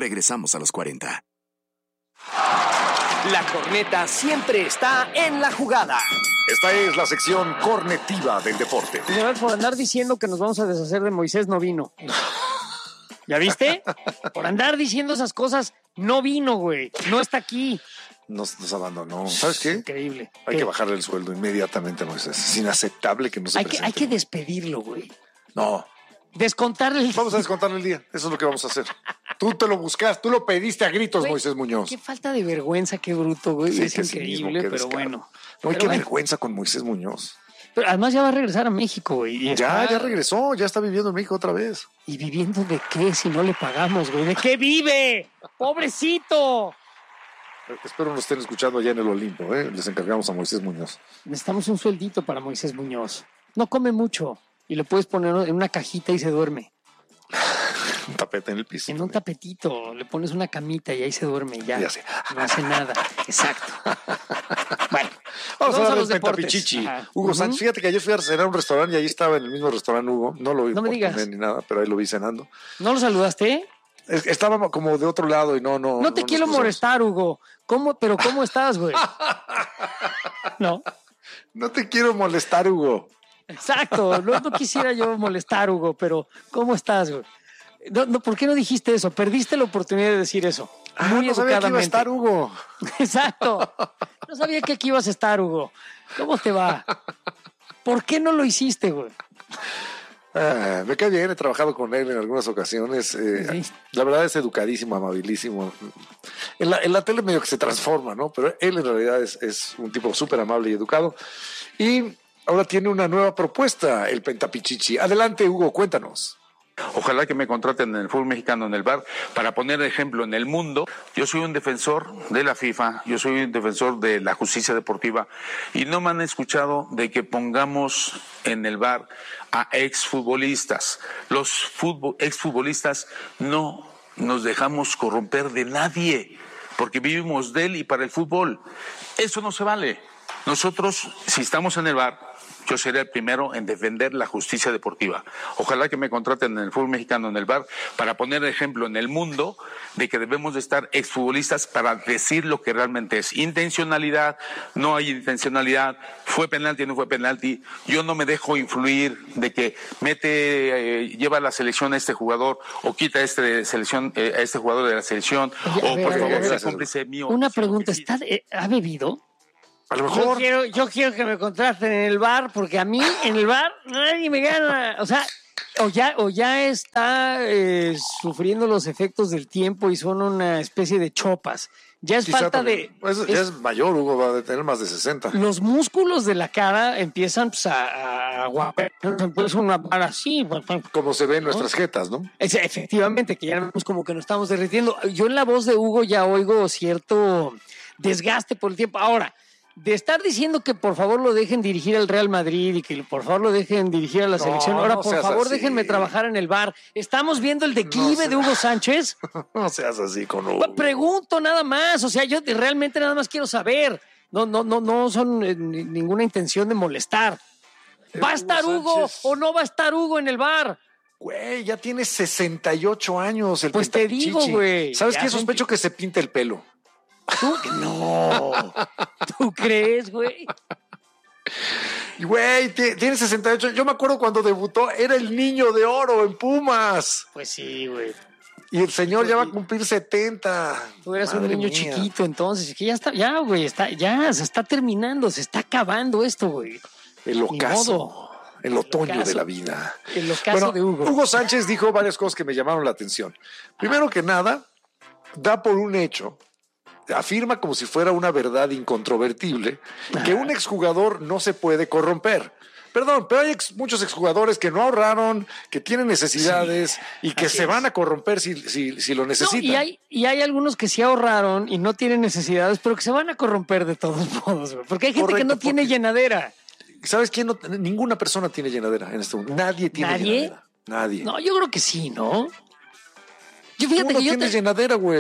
Regresamos a los 40. La corneta siempre está en la jugada. Esta es la sección cornetiva del deporte. Señor, por andar diciendo que nos vamos a deshacer de Moisés, no vino. ¿Ya viste? Por andar diciendo esas cosas, no vino, güey. No está aquí. Nos abandonó. ¿Sabes qué? Increíble. Hay que bajarle el sueldo inmediatamente a Moisés. Es inaceptable que no se presente. Hay que despedirlo, güey. No. Descontarle el... Vamos a descontarle el día. Eso es lo que vamos a hacer. Tú te lo buscas, tú lo pediste a gritos, Güey, Moisés Muñoz. Qué falta de vergüenza, qué bruto, güey. Sí, es increíble, pero descaro. bueno. No, qué vergüenza con Moisés Muñoz. Pero además ya va a regresar a México, güey. Ya regresó, ya está viviendo en México otra vez. ¿Y viviendo de qué si no le pagamos, güey? ¿De qué vive? ¡Pobrecito! Espero nos estén escuchando allá en el Olimpo, ¿eh? Les encargamos a Moisés Muñoz. Necesitamos un sueldito para Moisés Muñoz. No come mucho y le puedes poner en una cajita y se duerme. Un tapete en el piso. En un tapetito, le pones una camita y ahí se duerme y ya. Y así. No hace nada. Exacto. Bueno, vamos a hablar los del deportes. Pentapichichi. Ajá. Hugo Sánchez, fíjate que ayer fui a cenar a un restaurante y ahí estaba en el mismo restaurante Hugo. No lo vi No me digas. ni nada, pero ahí lo vi cenando. ¿No lo saludaste? Estaba como de otro lado y no No te nos quiero cruzamos. molestar, Hugo. Pero ¿cómo estás, güey? No. No te quiero molestar, Hugo. Exacto. No quisiera yo molestar, Hugo, pero ¿cómo estás, güey? No, ¿por qué no dijiste eso? Perdiste la oportunidad de decir eso. Muy no sabía que iba a educadamente. estar Hugo. Exacto. No sabía que aquí ibas a estar, Hugo. ¿Cómo te va? ¿Por qué no lo hiciste, güey? Me cae bien, he trabajado con él en algunas ocasiones. Sí. La verdad es educadísimo, amabilísimo. En la tele medio que se transforma, ¿no? Pero él en realidad es un tipo súper amable y educado. Y ahora tiene una nueva propuesta, el Pentapichichi. Adelante, Hugo, cuéntanos. Ojalá que me contraten en el fútbol mexicano, en el VAR, para poner ejemplo en el mundo. Yo soy un defensor de la FIFA, yo soy un defensor de la justicia deportiva y no me han escuchado de que pongamos en el VAR a exfutbolistas. Los exfutbolistas no nos dejamos corromper de nadie, porque vivimos de él y para el fútbol. Eso no se vale. Nosotros, si estamos en el VAR, yo seré el primero en defender la justicia deportiva. Ojalá que me contraten en el fútbol mexicano, en el VAR, para poner ejemplo en el mundo de que debemos de estar exfutbolistas para decir lo que realmente es. Intencionalidad, no hay intencionalidad, fue penalti, no fue penalti. Yo no me dejo influir de que lleva a la selección a este jugador o quita a este jugador de la selección. Oye, o por favor, sea gracias. cómplice mío. Una pregunta, ¿ha bebido? A lo mejor... Yo quiero que me contraten en el bar, porque a mí en el bar nadie me gana. O sea, o ya está sufriendo los efectos del tiempo y son una especie de chopas. Ya es Quizá falta también. Ya es mayor, Hugo, va a tener más de 60. Los músculos de la cara empiezan pues, a guapar, empiezan a guapar así. Como se ve en nuestras jetas, ¿no? Efectivamente, que ya vemos como que nos estamos derritiendo. Yo en la voz de Hugo ya oigo cierto desgaste por el tiempo. Ahora, de estar diciendo que por favor lo dejen dirigir al Real Madrid y que por favor lo dejen dirigir a la selección. Ahora, no por seas favor, así. déjenme trabajar en el bar. ¿Estamos viendo el declive de Hugo Sánchez? No seas así con Hugo. Pregunto nada más. O sea, yo realmente nada más quiero saber. No son ninguna intención de molestar. ¿Va a estar Hugo Sánchez. o no va a estar Hugo en el bar? Güey, ya tiene 68 años el Pues te digo, Pentapichichi. güey. ¿Sabes Ya qué? son- Sospecho que se pinta el pelo. ¿Tú? No. ¿Tú crees, güey? Y, güey, tiene 68. Yo me acuerdo cuando debutó, era el niño de oro en Pumas. Pues sí, güey. Y el señor ya va a cumplir 70. Tú eras un Madre niño mía. chiquito, entonces. Es que ya está, ya, güey, ya se está terminando, se está acabando esto, güey. El Ni ocaso. modo. El otoño ocaso. de la vida. El ocaso de Hugo. Hugo Sánchez dijo varias cosas que me llamaron la atención. Primero que nada, da por un hecho, afirma como si fuera una verdad incontrovertible, que un exjugador no se puede corromper. Perdón, pero hay muchos exjugadores que no ahorraron, que tienen necesidades y que así se es. van a corromper si lo No, necesitan. y hay algunos que sí ahorraron y no tienen necesidades, pero que se van a corromper de todos modos, güey. Porque hay gente que Correcto, no tiene porque- llenadera. ¿Sabes quién? Ninguna persona tiene llenadera en este mundo. Nadie tiene ¿Nadie? llenadera. Nadie. No, yo creo que sí, ¿no? Yo Tú fíjate no que yo tienes llenadera, güey.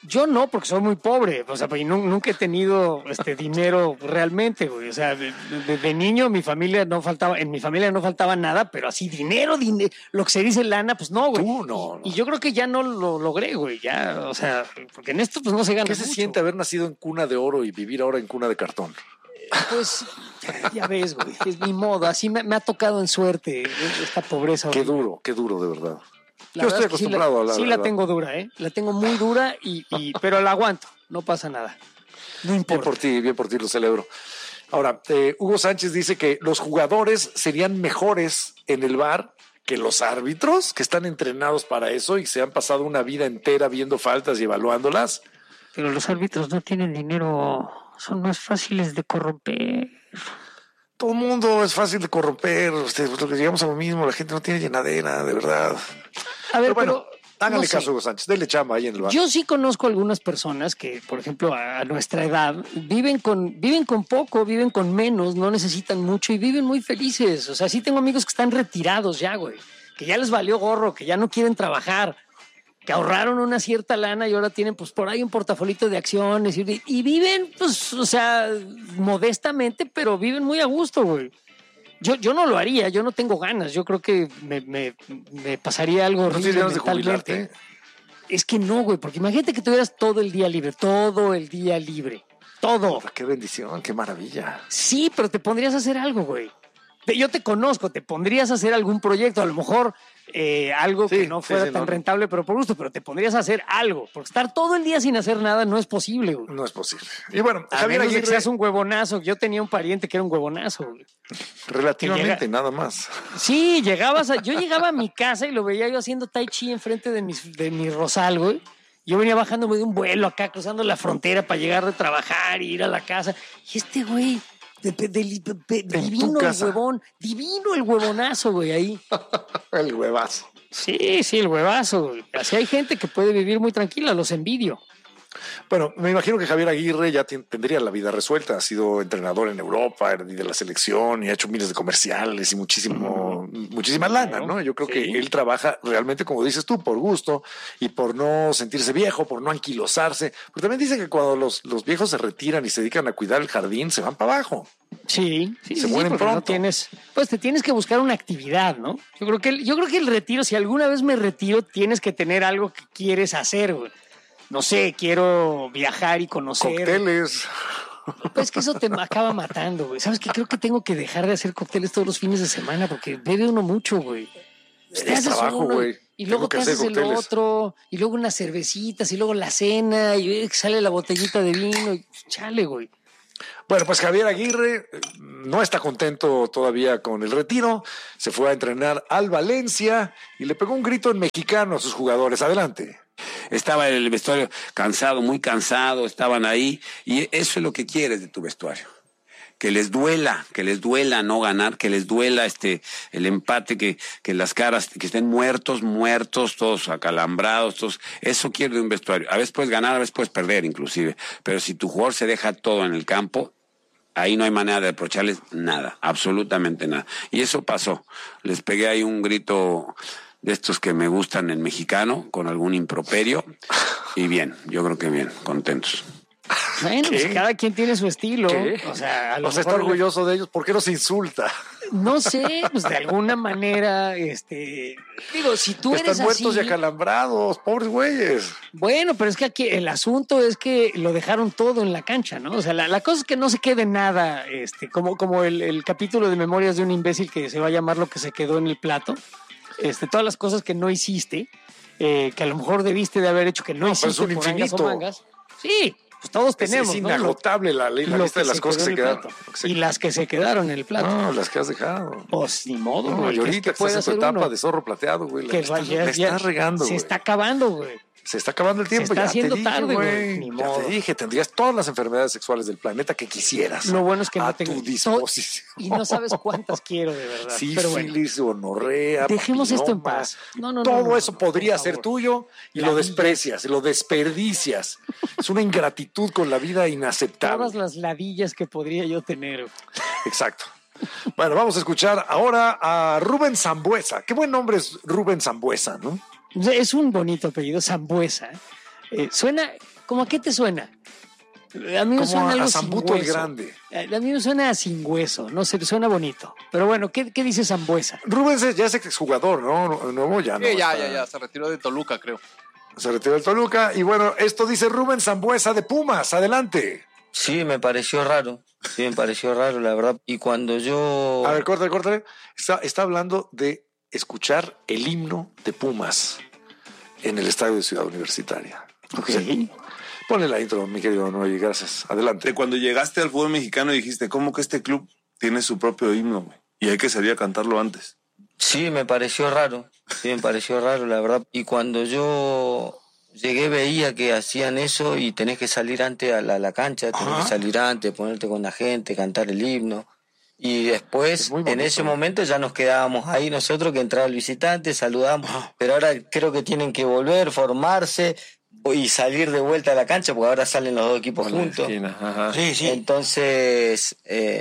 Yo no, porque soy muy pobre, o sea, pues, nunca he tenido dinero realmente, güey. O sea, de niño en mi familia no faltaba nada, pero así dinero, lo que se dice lana, pues no, güey. Tú no. Y yo creo que ya no lo logré, güey, ya, o sea, porque en esto pues no se gana ¿Qué se mucho. siente haber nacido en cuna de oro y vivir ahora en cuna de cartón? Pues ya ves, güey, es mi modo, así me ha tocado en suerte esta pobreza. Qué horrible. duro, de verdad. La Yo verdad estoy es que acostumbrado a la sí la tengo dura, la tengo muy dura, pero la aguanto, no pasa nada. No importa. Bien por ti, lo celebro. Ahora, Hugo Sánchez dice que los jugadores serían mejores en el VAR que los árbitros, que están entrenados para eso y se han pasado una vida entera viendo faltas y evaluándolas. Pero los árbitros no tienen dinero, son más fáciles de corromper. Todo el mundo es fácil de corromper, lo que llegamos a lo mismo, la gente no tiene llenadera, de verdad. A ver, pero háganle no sé. caso a Hugo Sánchez, denle chamba ahí en el bar. Yo sí conozco algunas personas que, por ejemplo, a nuestra edad, viven con poco, viven con menos, no necesitan mucho y viven muy felices. O sea, sí tengo amigos que están retirados ya, güey, que ya les valió gorro, que ya no quieren trabajar, que ahorraron una cierta lana y ahora tienen pues por ahí un portafolito de acciones y viven, pues, o sea, modestamente, pero viven muy a gusto, güey. Yo no lo haría, yo no tengo ganas, yo creo que me pasaría algo ¿No tienes horrible ganas de mentalmente. jubilarte? Es que no, güey, porque imagínate que tuvieras todo el día libre, todo. Qué bendición, qué maravilla. Sí, pero te pondrías a hacer algo, güey. Yo te conozco, te pondrías a hacer algún proyecto, a lo mejor algo que no fuera tan rentable, pero por gusto, pero te pondrías a hacer algo, porque estar todo el día sin hacer nada no es posible, güey. No es posible. Y bueno, A Javier menos de que Aguirre, seas un huevonazo. Yo tenía un pariente que era un huevonazo, güey. relativamente, nada más. Sí, yo llegaba a mi casa y lo veía yo haciendo tai chi enfrente de mi rosal, güey. Yo venía bajándome de un vuelo acá, cruzando la frontera para llegar de trabajar y ir a la casa. Y este güey, divino el huevón, divino el huevonazo, güey, ahí. El huevazo. Sí, el huevazo, güey. Así hay gente que puede vivir muy tranquila, los envidio. Bueno, me imagino que Javier Aguirre ya tendría la vida resuelta. Ha sido entrenador en Europa y de la selección y ha hecho miles de comerciales y muchísima lana, ¿no? Yo creo que él trabaja realmente, como dices tú, por gusto y por no sentirse viejo, por no anquilosarse. Pero también dicen que cuando los viejos se retiran y se dedican a cuidar el jardín, se van para abajo. Sí, se mueren pronto. Pues te tienes que buscar una actividad, ¿no? Yo creo que el retiro, si alguna vez me retiro, tienes que tener algo que quieres hacer, güey. No sé, quiero viajar y conocer. Cócteles. Pues que eso te acaba matando, güey. ¿Sabes qué? Creo que tengo que dejar de hacer cócteles todos los fines de semana porque bebe uno mucho, güey. Es trabajo, güey. Y luego te haces el otro, y luego unas cervecitas, y luego la cena, y sale la botellita de vino, y chale, güey. Bueno, pues Javier Aguirre no está contento todavía con el retiro. Se fue a entrenar al Valencia y le pegó un grito en mexicano a sus jugadores. Adelante. Estaba en el vestuario cansado, muy cansado, estaban ahí y eso es lo que quieres de tu vestuario. Que les duela no ganar, que les duela el empate, que las caras, que estén muertos, todos acalambrados, todos. Eso quiere de un vestuario. A veces puedes ganar, a veces puedes perder inclusive, pero si tu jugador se deja todo en el campo, ahí no hay manera de reprocharles nada, absolutamente nada. Y eso pasó. Les pegué ahí un grito de estos que me gustan en mexicano, con algún improperio, y bien, yo creo que bien, contentos. Bueno, pues cada quien tiene su estilo. ¿Qué? O sea, está orgulloso de ellos. ¿Por qué no se insulta? No sé, pues de alguna manera, digo, si tú eres Están muertos así, y acalambrados, pobres güeyes. Bueno, pero es que aquí el asunto es que lo dejaron todo en la cancha, ¿no? O sea, la cosa es que no se quede nada, como el capítulo de Memorias de un imbécil que se va a llamar Lo que se quedó en el plato. Todas las cosas que no hiciste, que a lo mejor debiste de haber hecho que no hiciste es un por angas o infinito. mangas. Sí, pues todos tenemos, Es ¿no? inagotable la lista de las cosas que se quedaron. Y las que se quedaron en el plato. No, las que has dejado. Pues ni modo, No, güey. y ahorita que puede estás en tu hacer etapa uno? de zorro plateado, güey. Que la estás regando, se güey. está acabando, güey. Se está acabando el tiempo. Se está ya haciendo te dije, tarde, güey. Ni Ya modo. te dije, tendrías todas las enfermedades sexuales del planeta que quisieras. Lo bueno es que no a tengo tu disposición. Y no sabes cuántas quiero, de verdad. Pero bueno, Sífilis, gonorrea, dejemos esto en papiloma. paz. No, Todo eso no, podría por ser favor. tuyo y La lo vida. desprecias, lo desperdicias. Es una ingratitud con la vida inaceptable. Todas las ladillas que podría yo tener. Exacto. Bueno, vamos a escuchar ahora a Rubén Sambuesa. Qué buen nombre es Rubén Sambuesa, ¿no? Es un bonito apellido, Sambuesa. Suena ¿Cómo a qué te suena? A mí me Como suena a algo sin Zambuto el hueso. Grande. A mí me suena a sin hueso, no sé, suena bonito. Pero bueno, ¿qué dice Zambuesa? Rubens ya es exjugador, ¿no? Nuevo ya no. Sí, ya, está- ya. Se retiró de Toluca, creo. Se retiró del Toluca. Y bueno, esto dice Rubens Zambuesa de Pumas. Adelante. Sí, me pareció raro. Sí, me pareció raro, la verdad. Y cuando yo... A ver, córtale. Está hablando de escuchar el himno de Pumas en el estadio de Ciudad Universitaria. Ok. Sí. Ponle la intro, mi querido Noy, gracias. Adelante. De cuando llegaste al fútbol mexicano dijiste, ¿cómo que este club tiene su propio himno, güey? Y hay que salir a cantarlo antes. Sí, me pareció raro. Sí, me pareció raro, la verdad. Y cuando yo llegué veía que hacían eso y tenés que salir antes a la cancha, tenés que salir antes, ponerte con la gente, cantar el himno. Y Es después, muy bonito. en ese momento ya nos quedábamos ahí nosotros, que entraba el visitante, saludamos. Pero ahora creo que tienen que volver, formarse y salir de vuelta a la cancha, porque ahora salen los dos equipos juntos. Sí, sí. Entonces,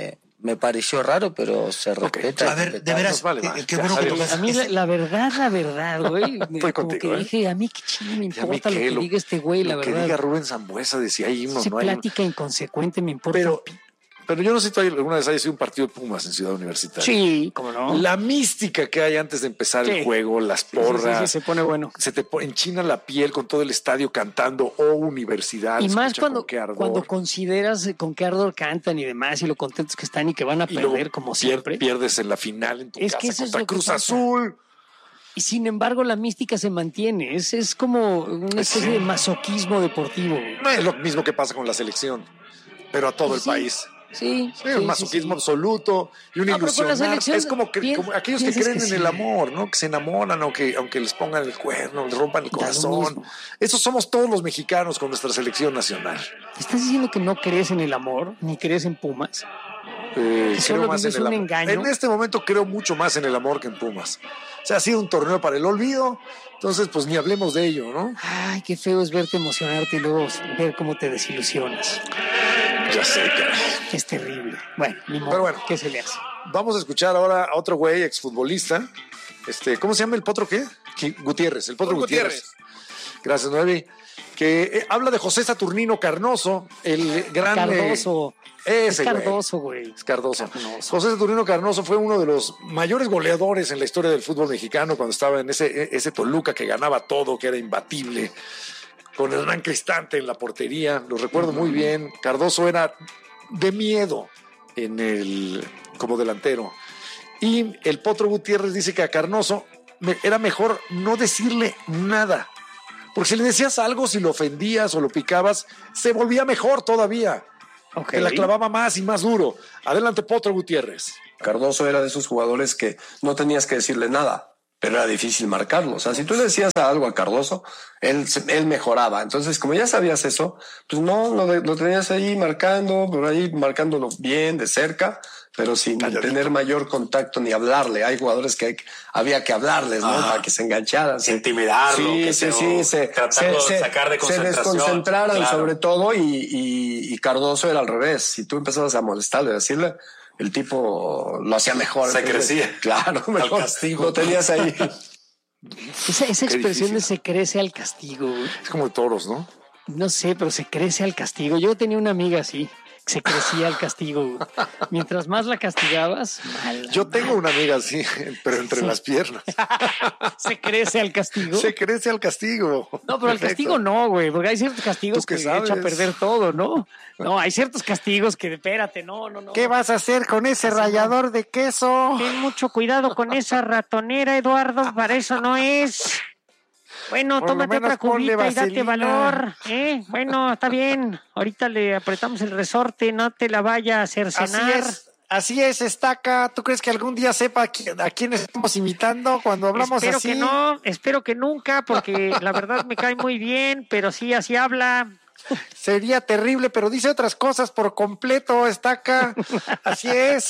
me pareció raro, pero se respeta. A ver, de veras, vale, qué ya, bueno que adiós. tocas. A mí la verdad, güey, Estoy como contigo, que dije, a mí qué chingo me Y a mí importa lo qué, que diga este güey, la lo que verdad. diga Rubén Zambuesa de si hay himno o Esa no hay himno. plática inconsecuente me importa. Pero yo no sé si tú alguna vez hayas sido un partido de Pumas en Ciudad Universitaria. Sí, cómo no. La mística que hay antes de empezar el Sí. juego, las Sí, porras, se pone bueno. se te enchina la piel con todo el estadio cantando "Oh Universidad". Y más escucha con qué ardor. cuando consideras con qué ardor cantan y demás y lo contentos que están y que van a Y luego perder como siempre. pierdes en la final en tu Es casa que eso es contra lo que Cruz pasa. Azul. Y sin embargo la mística se mantiene. Es como una especie de masoquismo deportivo. No es lo mismo que pasa con la selección, pero a todo el Sí. país. Sí, Sí, un masoquismo absoluto y una No, pero con la ilusión. selección Es como como aquellos que piensas creen que en sí. el amor, ¿no? Que se enamoran, aunque les pongan el cuerno, les rompan el Da lo corazón. mismo. Esos somos todos los mexicanos con nuestra selección nacional. ¿Estás diciendo que no crees en el amor ni crees en Pumas? Creo solo más en vives el un amor. engaño. En este momento creo mucho más en el amor que en Pumas. O sea, ha sido un torneo para el olvido, entonces pues ni hablemos de ello, ¿no? Ay, qué feo es verte emocionarte y luego ver cómo te desilusionas. Ya sé, caray. Es terrible. Bueno, ni modo. Pero bueno. ¿Qué se le hace? Vamos a escuchar ahora a otro güey, exfutbolista. ¿Cómo se llama el potro qué? Gutiérrez, el potro Gutiérrez. Gracias, Noemi. Que habla de José Saturnino Carnoso, el gran... Cardoso. Es ese güey. Cardoso, güey. Es Cardoso. José Saturnino Carnoso fue uno de los mayores goleadores en la historia del fútbol mexicano cuando estaba en ese Toluca que ganaba todo, que era imbatible, con Hernán Cristante en la portería. Lo recuerdo muy bien. Cardoso era de miedo como delantero. Y el Potro Gutiérrez dice que a Carnoso era mejor no decirle nada. Porque si le decías algo, si lo ofendías o lo picabas, se volvía mejor todavía. Ok. Que la clavaba más y más duro. Adelante, Potro Gutiérrez. Cardoso era de esos jugadores que no tenías que decirle nada, pero era difícil marcarlo. O sea, si tú le decías algo a Cardoso, él mejoraba. Entonces, como ya sabías eso, pues no, lo tenías ahí marcando, por ahí marcándolo bien, de cerca, pero sin tener mayor contacto ni hablarle. Hay jugadores que había que hablarles, ¿no? Para que se engancharan. Intimidarlo, tratarlo de sacar de se concentración. desconcentraran, Claro. sobre todo, y Cardoso era al revés. Si tú empezabas a molestarle, a decirle, el tipo lo hacía mejor. Se crecía. Claro, mejor. Al castigo. Lo tenías ahí. Esa expresión difícil. de se crece al castigo, güey. Es como de toros, ¿no? No sé, pero se crece al castigo. Yo tenía una amiga así, se crecía al castigo, güey. Mientras más la castigabas, mal. Yo tengo una amiga así, pero entre las piernas. Se crece al castigo. Se crece al castigo. No, pero al castigo no, güey, porque hay ciertos castigos ¿Tú que qué sabes? echan a perder todo, ¿no? No, hay ciertos castigos que, espérate, no. ¿Qué vas a hacer con ese rallador de queso? Ten mucho cuidado con esa ratonera, Eduardo, para eso no es. Bueno, Por lo tómate menos otra ponle cubita y date vaselina. valor, ¿eh? Bueno, está bien. Ahorita le apretamos el resorte, no te la vaya a cercenar. Así es, Estaca. ¿Tú crees que algún día sepa a quién estamos imitando cuando hablamos Espero así? que no, espero que nunca, porque la verdad me cae muy bien, pero sí, así habla. Sería terrible, pero dice otras cosas por completo, Estaca. Así es.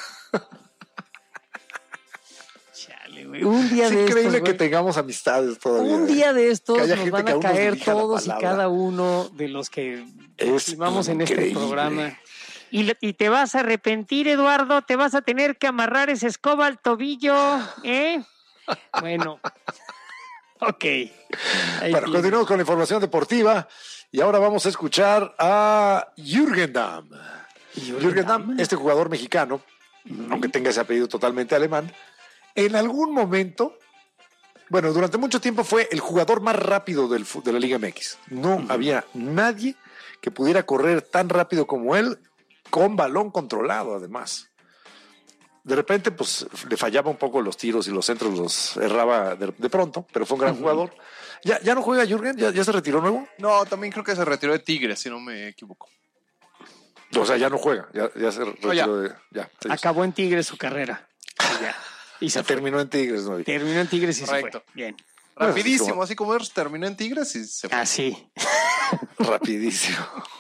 Chale, güey. Un día Es de increíble estos, que güey, tengamos amistades todavía. un día de estos Que haya nos gente van que a aún nos caer dirija la todos y palabra. cada uno de los que Es participamos en este increíble. programa. Y te vas a arrepentir, Eduardo, te vas a tener que amarrar esa escoba al tobillo, ¿eh? Bueno, ok. Ahí Bueno, tiene. continuamos con la información deportiva. Y ahora vamos a escuchar a Jürgen Damm. Jürgen Damm, este jugador mexicano, aunque tenga ese apellido totalmente alemán, en algún momento, bueno, durante mucho tiempo fue el jugador más rápido de la Liga MX. No había nadie que pudiera correr tan rápido como él, con balón controlado además. De repente, pues, le fallaba un poco los tiros y los centros los erraba de pronto, pero fue un gran jugador. ¿Ya no juega Jürgen? ¿Ya se retiró nuevo? No, también creo que se retiró de Tigres, si no me equivoco. O sea, ya no juega, ya se retiró Acabó en Tigres su carrera. Y se terminó en Tigres, ¿no? Terminó en Tigres y Correcto. se fue. Bien. Rapidísimo, así como terminó en Tigres y se fue. Así. Rapidísimo.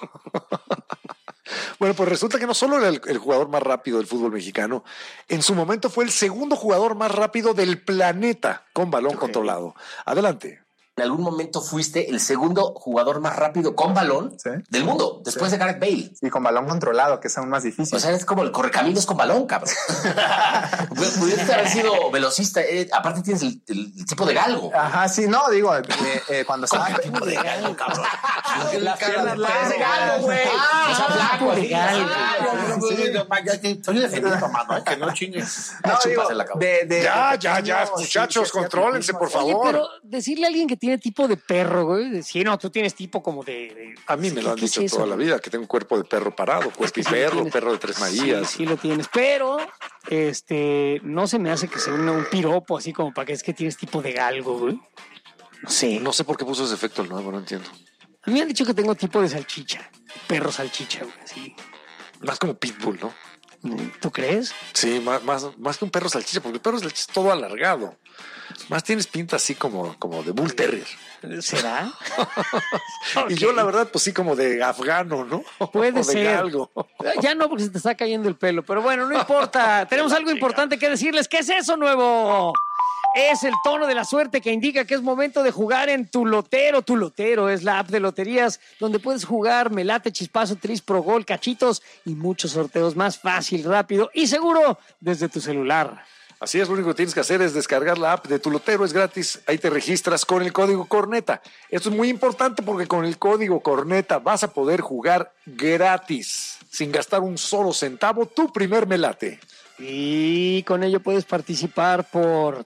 Bueno, pues resulta que no solo era el jugador más rápido del fútbol mexicano, en su momento fue el segundo jugador más rápido del planeta con balón controlado. Adelante. En algún momento fuiste el segundo jugador más rápido con balón del mundo, después de Gareth Bale. Y con balón controlado, que es aún más difícil. O sea, es como el correcaminos con balón, cabrón. Pudiste haber sido velocista. Aparte tienes el tipo de galgo. Ajá, sí, no, digo, cuando estaba... ¿Qué tipo de galgo, cabrón? La pierna de galgo, güey. O sea, blanco, de galgo. Estoy defendiendo a mano, que no chingues. No, digo, ya, muchachos, contrólense, por favor. Oye, pero decirle a alguien que tiene tipo de perro, güey, decir, no, tú tienes tipo como de... A mí me lo han dicho toda la vida, que tengo un cuerpo de perro parado, cuerpo y perro de Tres Marías. Sí, lo tienes, pero no se me hace que sea un piropo así como para que es que tienes tipo de galgo, güey. No sé. No sé por qué puso ese efecto el nuevo, no entiendo. A mí me han dicho que tengo tipo de salchicha, perro salchicha, güey, así. Más como pitbull, ¿no? ¿Tú crees? Sí, más que un perro salchicha, porque el perro salchicha es todo alargado. Más tienes pinta así como de bull terrier. ¿Será? Y yo la verdad, pues sí, como de afgano, ¿no? Puede o de ser. Galgo. Ya no, porque se te está cayendo el pelo. Pero bueno, no importa. Tenemos algo importante que decirles. ¿Qué es eso nuevo? Es el tono de la suerte que indica que es momento de jugar en Tu Lotero. Tu Lotero es la app de loterías donde puedes jugar Melate, Chispazo, Tris, Pro Gol, Cachitos y muchos sorteos más fácil, rápido y seguro desde tu celular. Así es, lo único que tienes que hacer es descargar la app de Tu Lotero, es gratis. Ahí te registras con el código Corneta. Esto es muy importante porque con el código Corneta vas a poder jugar gratis, sin gastar un solo centavo, tu primer melate. Y con ello puedes participar por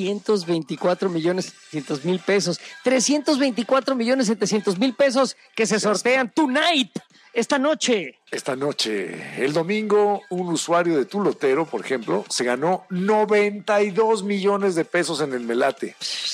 324.700.000 pesos. 324.700.000 pesos que se sortean tonight, esta noche. Esta noche, el domingo, un usuario de Tu Lotero, por ejemplo, se ganó 92 millones de pesos en el melate.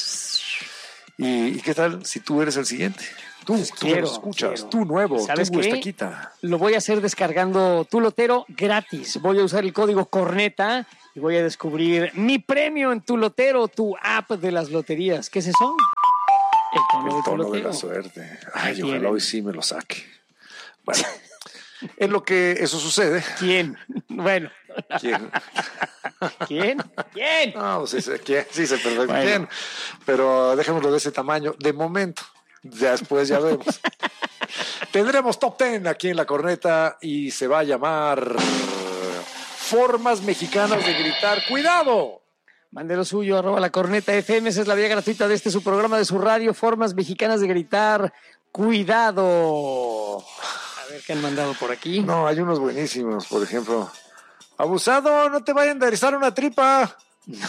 ¿Y qué tal si tú eres el siguiente? Tú lo escuchas, tú nuevo, ¿sabes tú qué? Estaquita. Lo voy a hacer descargando Tu Lotero gratis. Voy a usar el código Corneta y voy a descubrir mi premio en Tu Lotero, tu app de las loterías. ¿Qué es eso? El tono de la suerte. Ay, ojalá hoy sí me lo saque. Bueno, en lo que eso sucede. ¿Quién? Bueno. ¿Quién? ¿Quién? ¿Quién? No, sí sé perfecto bueno. quién. Pero dejémoslo de ese tamaño de momento. Después ya vemos. Tendremos Top 10 aquí en La Corneta y se va a llamar Formas Mexicanas de Gritar. ¡Cuidado! Mande lo suyo, @La Corneta FM. Esa es la vía gratuita de su programa, de su radio. Formas Mexicanas de Gritar. ¡Cuidado! A ver qué han mandado por aquí. No, hay unos buenísimos. Por ejemplo, abusado, no te vaya a enderezar una tripa. No.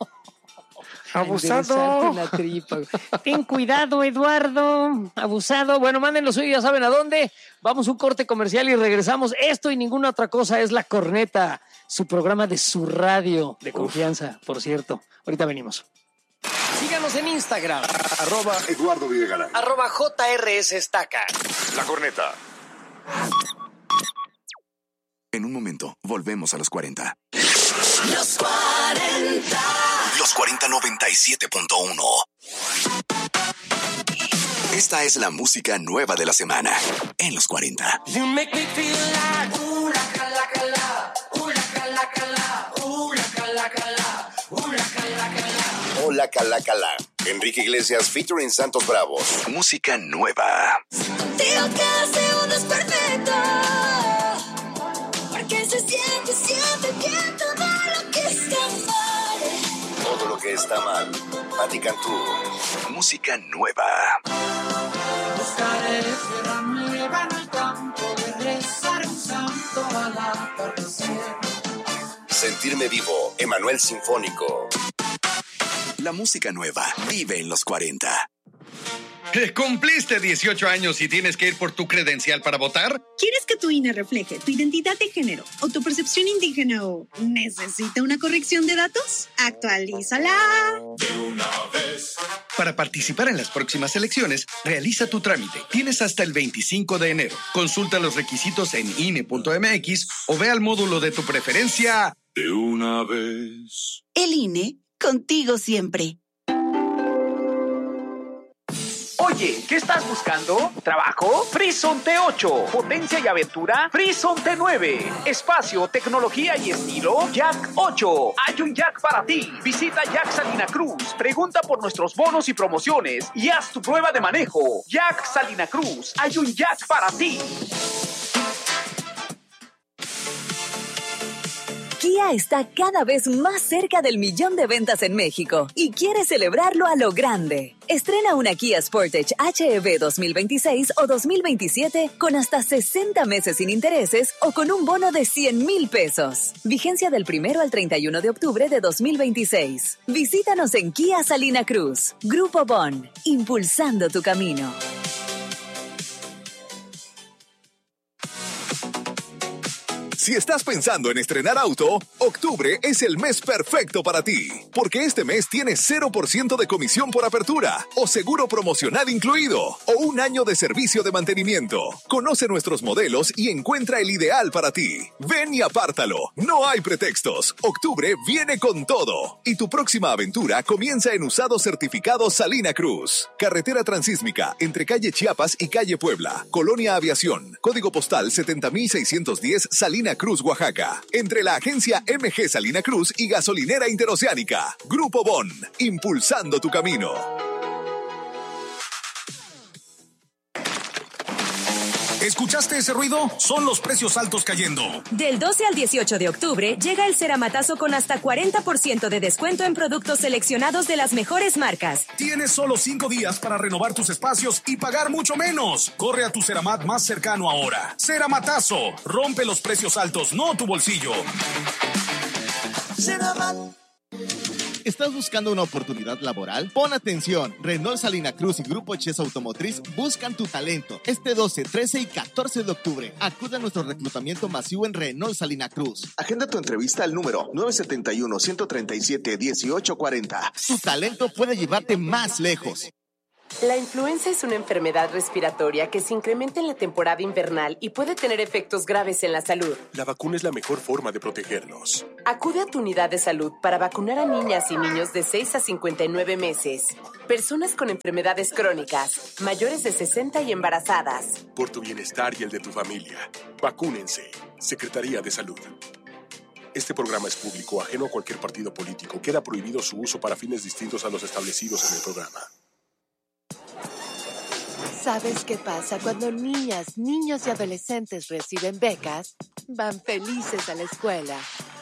Abusado. La tripa. Ten cuidado, Eduardo. Abusado. Bueno, manden lo suyo, ya saben a dónde. Vamos a un corte comercial y regresamos. Esto y ninguna otra cosa es La Corneta, su programa de su radio de confianza, por cierto. Ahorita venimos. Síganos en Instagram. @Eduardo Videgaray. @JRS Estaca. La Corneta. En un momento, volvemos a los 40. Los 40. Los 40 97.1. Esta es la música nueva de la semana en los 40. You make me feel like ooh la cala cala, ooh la cala cala, ooh la cala cala, ooh la cala cala. Hola Cala Cala. Enrique Iglesias featuring Santos Bravos. Música nueva. Digo que el segundo es perfecto, porque se siente bien todo lo que está mal. Todo lo que está mal. Pati Cantú. Música nueva. buscaré tierra nueva en el campo, de rezar un santo al atardecer. Sentirme vivo, Emanuel Sinfónico. La música nueva vive en los 40. ¿Cumpliste 18 años y tienes que ir por tu credencial para votar? ¿Quieres que tu INE refleje tu identidad de género o tu percepción indígena o necesita una corrección de datos? ¡Actualízala! De una vez. Para participar en las próximas elecciones, realiza tu trámite. Tienes hasta el 25 de enero. Consulta los requisitos en INE.mx o ve al módulo de tu preferencia. De una vez. El INE, contigo siempre. Oye, ¿qué estás buscando? ¿Trabajo? Frison T8. ¿Potencia y aventura? Frison T9. ¿Espacio, tecnología y estilo? Jack 8. Hay un Jack para ti. Visita Jack Salina Cruz. Pregunta por nuestros bonos y promociones y haz tu prueba de manejo. Jack Salina Cruz. Hay un Jack para ti. Kia está cada vez más cerca del 1,000,000 de ventas en México y quiere celebrarlo a lo grande. Estrena una Kia Sportage HEV 2026 o 2027 con hasta 60 meses sin intereses o con un bono de 100,000 pesos. Vigencia del 1 al 31 de octubre de 2026. Visítanos en Kia Salina Cruz. Grupo Bon, impulsando tu camino. Si estás pensando en estrenar auto, octubre es el mes perfecto para ti, porque este mes tienes 0% de comisión por apertura, o seguro promocional incluido, o un año de servicio de mantenimiento. Conoce nuestros modelos y encuentra el ideal para ti. Ven y apártalo, no hay pretextos. Octubre viene con todo, y tu próxima aventura comienza en Usados Certificados Salina Cruz. Carretera transísmica entre calle Chiapas y calle Puebla. Colonia Aviación. Código postal 70,610 Salina Cruz, Oaxaca. Entre la agencia MG Salina Cruz y Gasolinera Interoceánica. Grupo Bon, impulsando tu camino. ¿Escuchaste ese ruido? Son los precios altos cayendo. Del 12 al 18 de octubre llega el ceramatazo con hasta 40% de descuento en productos seleccionados de las mejores marcas. Tienes solo 5 días para renovar tus espacios y pagar mucho menos. Corre a tu Ceramat más cercano ahora. Ceramatazo. Rompe los precios altos, no tu bolsillo. Ceramat. ¿Estás buscando una oportunidad laboral? Pon atención. Renault Salina Cruz y Grupo Chess Automotriz buscan tu talento. Este 12, 13 y 14 de octubre. Acude a nuestro reclutamiento masivo en Renault Salina Cruz. Agenda tu entrevista al número 971-137-1840. Tu talento puede llevarte más lejos. La influenza es una enfermedad respiratoria que se incrementa en la temporada invernal y puede tener efectos graves en la salud. La vacuna es la mejor forma de protegernos. Acude a tu unidad de salud para vacunar a niñas y niños de 6 a 59 meses, personas con enfermedades crónicas, mayores de 60 y embarazadas. Por tu bienestar y el de tu familia, vacúnense. Secretaría de Salud. Este programa es público, ajeno a cualquier partido político. Queda prohibido su uso para fines distintos a los establecidos en el programa. ¿Sabes qué pasa cuando niñas, niños y adolescentes reciben becas? Van felices a la escuela.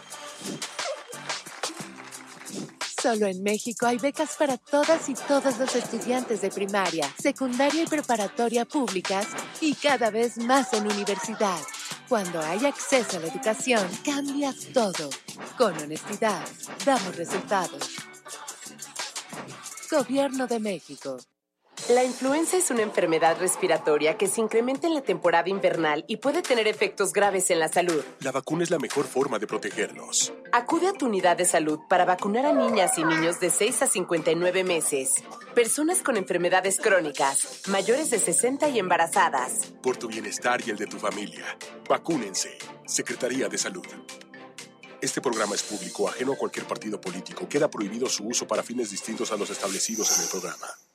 Solo en México hay becas para todas y todos los estudiantes de primaria, secundaria y preparatoria públicas y cada vez más en universidad. Cuando hay acceso a la educación, cambias todo. Con honestidad, damos resultados. Gobierno de México. La influenza es una enfermedad respiratoria que se incrementa en la temporada invernal y puede tener efectos graves en la salud. La vacuna es la mejor forma de protegernos. Acude a tu unidad de salud para vacunar a niñas y niños de 6 a 59 meses, personas con enfermedades crónicas, mayores de 60 y embarazadas. Por tu bienestar y el de tu familia, vacúnense. Secretaría de Salud. Este programa es público, ajeno a cualquier partido político. Queda prohibido su uso para fines distintos a los establecidos en el programa.